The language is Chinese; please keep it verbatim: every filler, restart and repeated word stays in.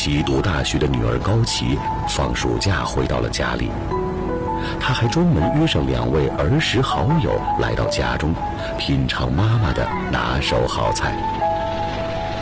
其读大学的女儿高琪放暑假回到了家里，她还专门约上两位儿时好友来到家中，品尝妈妈的拿手好菜。